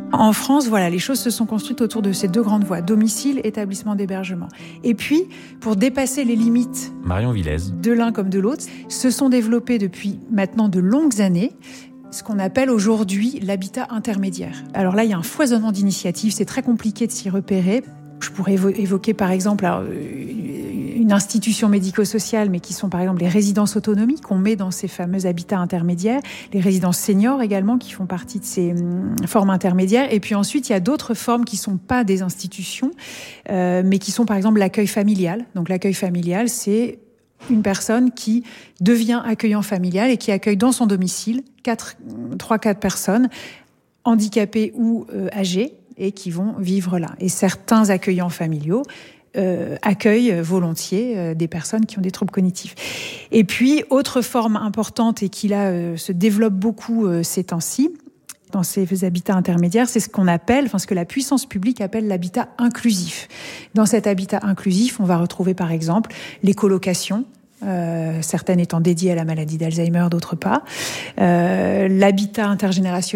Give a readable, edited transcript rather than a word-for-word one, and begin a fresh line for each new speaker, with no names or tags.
En France, voilà, les choses se sont construites autour de ces deux grandes voies, domicile, établissement d'hébergement. Et puis, pour dépasser les limites
Marion Villez.
de l'un comme de l'autre, se sont développés depuis maintenant de longues années ce qu'on appelle aujourd'hui l'habitat intermédiaire. Alors là, il y a un foisonnement d'initiatives, c'est très compliqué de s'y repérer. Je pourrais évoquer par exemple une institution médico-sociale, mais qui sont par exemple les résidences autonomie qu'on met dans ces fameux habitats intermédiaires, les résidences seniors également qui font partie de ces formes intermédiaires. Et puis ensuite, il y a d'autres formes qui ne sont pas des institutions, mais qui sont par exemple l'accueil familial. Donc l'accueil familial, c'est une personne qui devient accueillant familial et qui accueille dans son domicile 3-4 personnes handicapées ou âgées et qui vont vivre là. Et certains accueillants familiaux accueillent volontiers des personnes qui ont des troubles cognitifs. Et puis, autre forme importante et qui là se développe beaucoup ces temps-ci, dans ces habitats intermédiaires, c'est ce qu'on appelle, enfin ce que la puissance publique appelle l'habitat inclusif. Dans cet habitat inclusif, on va retrouver par exemple les colocations, certaines étant dédiées à la maladie d'Alzheimer, d'autres pas, l'habitat intergénérationnel